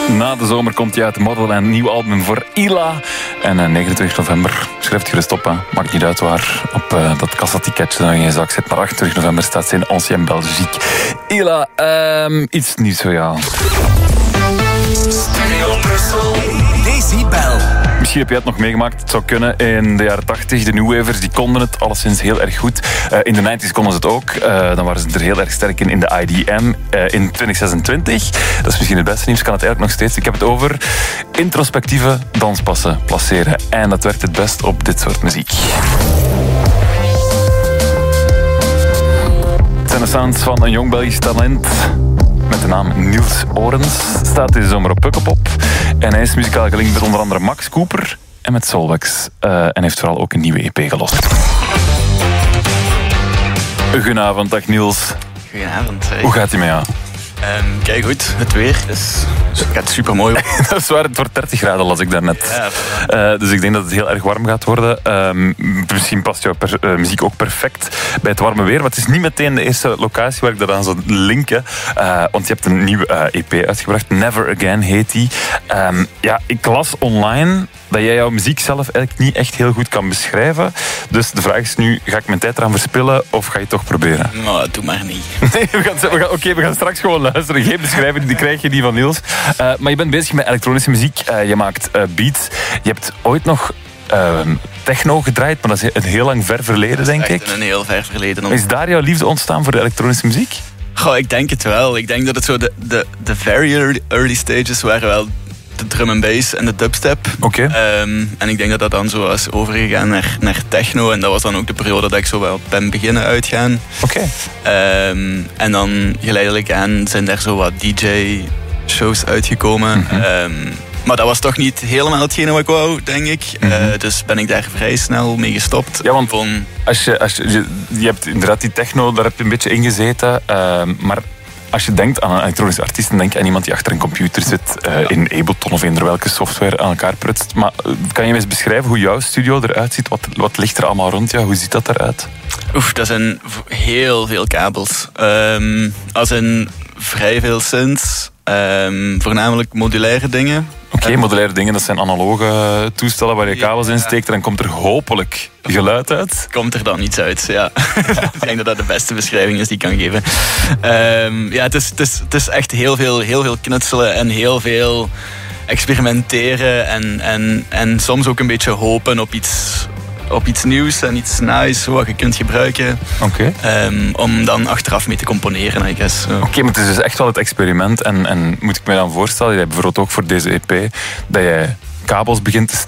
Na de zomer komt hij uit de model en een nieuw album voor Ila. En 29 november, schrijf het gerust op, hè. Maakt niet uit waar, op dat kassaticketje dat in je zak zit. Maar 28 november staat ze in Ancien Belgique. Ila, iets nieuws voor jou. Studio Brussel. Decibel. Misschien heb je het nog meegemaakt, het zou kunnen. In de jaren 80, de New Wavers, die konden het alleszins heel erg goed. In de 90's konden ze het ook. Dan waren ze er heel erg sterk in de IDM. In 2026, dat is misschien het beste nieuws, kan het eigenlijk nog steeds. Ik heb het over introspectieve danspassen placeren. En dat werkt het best op dit soort muziek. Het zijn de sounds van een jong Belgisch talent met de naam Niels Orens. Staat deze zomer op Pukkelpop. En hij is muzikaal gelinkt met onder andere Max Cooper en met Solvex. En heeft vooral ook een nieuwe EP gelost. Goedenavond, dag Niels. Goedenavond. Hey. Hoe gaat het met jou? Kijk goed, het weer het gaat super mooi. Dat is waar, het wordt 30 graden las ik daarnet. Ja, dus ik denk dat het heel erg warm gaat worden. Misschien past jouw muziek ook perfect bij het warme weer. Maar het is niet meteen de eerste locatie waar ik dat aan zou linken. Want je hebt een nieuwe EP uitgebracht. Never Again heet die. Ja, ik las online dat jij jouw muziek zelf eigenlijk niet echt heel goed kan beschrijven. Dus de vraag is nu, ga ik mijn tijd eraan verspillen of ga je het toch proberen? Nou, doe maar niet. Nee, we gaan straks gewoon luisteren. Geen beschrijving, die krijg je die van Niels. Maar je bent bezig met elektronische muziek. Je maakt beats. Je hebt ooit nog techno gedraaid, maar dat is een heel lang ver verleden, denk ik. Een heel ver verleden. Is daar jouw liefde ontstaan voor de elektronische muziek? Goh, ik denk het wel. Ik denk dat het zo de very early stages waren wel de drum and bass en de dubstep. Oké. En ik denk dat dat dan zo is overgegaan naar techno. En dat was dan ook de periode dat ik zo wel ben beginnen uitgaan. Oké. En dan geleidelijk aan zijn er zo wat DJ-shows uitgekomen. Mm-hmm. Maar dat was toch niet helemaal hetgene wat ik wou, denk ik. Mm-hmm. Dus ben ik daar vrij snel mee gestopt. Ja, want als je hebt inderdaad die techno, daar heb je een beetje in gezeten. Maar als je denkt aan een elektronische artiest, dan denk je aan iemand die achter een computer zit, in Ableton of eender welke software aan elkaar prutst. Maar kan je me eens beschrijven hoe jouw studio eruit ziet? Wat ligt er allemaal rond jou? Hoe ziet dat eruit? Dat zijn heel veel kabels. Als in vrij veel synths. Voornamelijk modulaire dingen. Oké, modulaire dingen, dat zijn analoge toestellen waar je kabels in steekt en dan komt er hopelijk geluid uit. Komt er dan iets uit, ja. Ik denk dat dat de beste beschrijving is die ik kan geven. Ja, het is echt heel veel knutselen en heel veel experimenteren en soms ook een beetje hopen op iets nieuws en iets nice wat je kunt gebruiken. Okay. Om dan achteraf mee te componeren, I guess. Oké, maar het is dus echt wel het experiment. En moet ik me dan voorstellen, jij bijvoorbeeld ook voor deze EP, dat jij kabels begint te